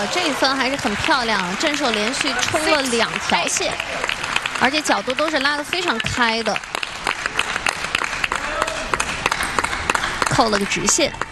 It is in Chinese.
这一分还是很漂亮，正手连续冲了2条线，而且角度都是拉得非常开的，扣了个直线。